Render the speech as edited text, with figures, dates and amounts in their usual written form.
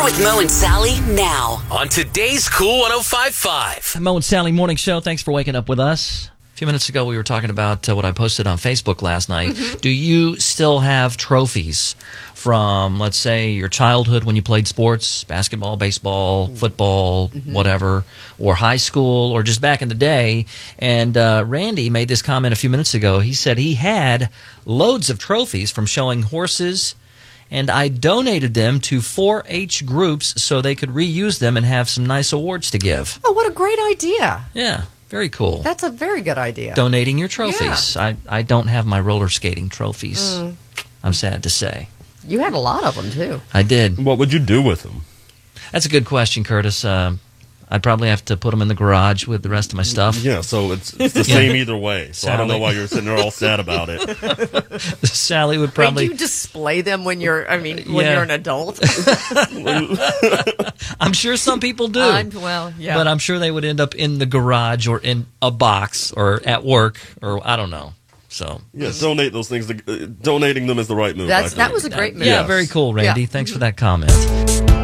with Mo and Sally now on today's Cool 105.5. Mo and Sally Morning Show. Thanks for waking up with us. A few minutes ago, we were talking about what I posted on Facebook last night. Mm-hmm. Do you still have trophies from, let's say, your childhood when you played sports, basketball, baseball, football, whatever, or high school, or just back in the day? And Randy made this comment a few minutes ago. He said he had loads of trophies from showing horses, and I donated them to 4-H groups so they could reuse them and have some nice awards to give. Oh, what a great idea. Yeah. Very cool. That's a very good idea. Donating your trophies. Yeah. I don't have my roller skating trophies. I'm sad to say. You had a lot of them, too. I did. What would you do with them? That's a good question, Curtis. I'd probably have to put them in the garage with the rest of my stuff. Yeah, so it's the same either way. So I don't know why you're sitting there all sad about it. Sally would probably... Wait, do you display them when you're an adult? I'm sure some people do. But I'm sure they would end up in the garage or in a box or at work or I don't know. So donate those things. Donating them is the right move. That was a great move. Yeah, very cool, Randy. Thanks for that comment.